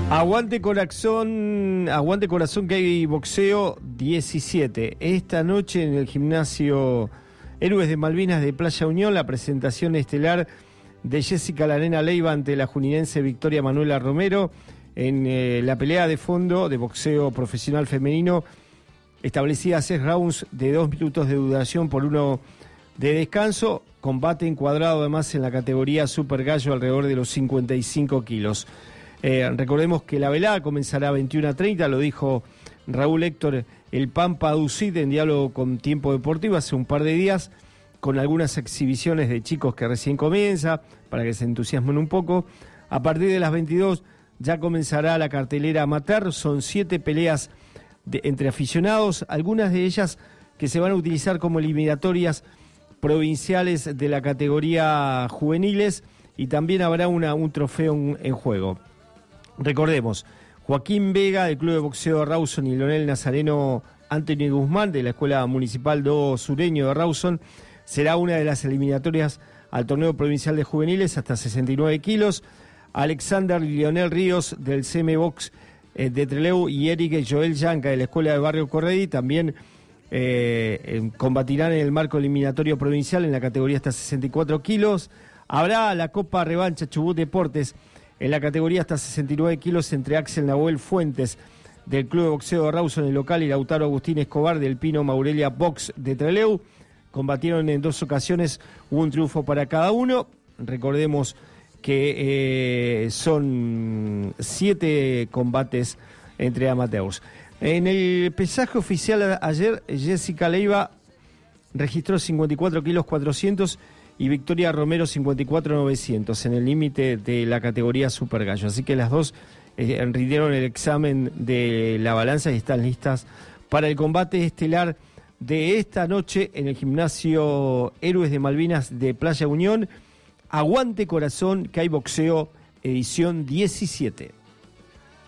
Aguante corazón que hay boxeo 17. Esta noche en el gimnasio Héroes de Malvinas de Playa Unión, la presentación estelar de Jessica La Nena Leiva ante la juninense Victoria Manuela Romero en la pelea de fondo de boxeo profesional femenino, establecida a 6 rounds de 2 minutos de duración por 1 de descanso. Combate encuadrado además en la categoría Super Gallo alrededor de los 55 kilos. Recordemos que la velada comenzará a 21:30, lo dijo Raúl Héctor El Pampa Ducit en diálogo con Tiempo Deportivo hace un par de días, con algunas exhibiciones de chicos que recién comienza, para que se entusiasmen un poco. A partir de las 22 ya comenzará la cartelera amateur, son 7 peleas entre aficionados, algunas de ellas que se van a utilizar como eliminatorias provinciales de la categoría juveniles, y también habrá un trofeo en juego. Recordemos, Joaquín Vega del Club de Boxeo de Rawson y Leonel Nazareno Anthony Guzmán de la Escuela Municipal Do Sureño de Rawson será una de las eliminatorias al torneo provincial de juveniles hasta 69 kilos. Alexander Leonel Ríos del CM Box de Trelew y Eric Joel Yanca de la Escuela de Barrio Corredi también combatirán en el marco eliminatorio provincial en la categoría hasta 64 kilos. Habrá la Copa Revancha Chubut Deportes en la categoría hasta 69 kilos entre Axel Nahuel Fuentes del Club de Boxeo de Rawson en el local y Lautaro Agustín Escobar del Pino Maurelia Box de Trelew. Combatieron en 2 ocasiones, hubo un triunfo para cada uno. Recordemos que son 7 combates entre amateurs. En el pesaje oficial ayer, Jessica Leiva registró 54 kilos 400 y Victoria Romero 54.900 en el límite de la categoría Super Gallo. Así que las dos rindieron el examen de la balanza y están listas para el combate estelar de esta noche en el gimnasio Héroes de Malvinas de Playa Unión. Aguante corazón que hay boxeo edición 17.